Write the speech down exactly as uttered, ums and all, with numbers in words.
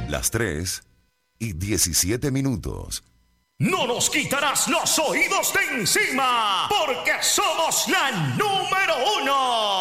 Las tres y diecisiete minutos. No nos quitarás los oídos de encima, porque somos la número uno.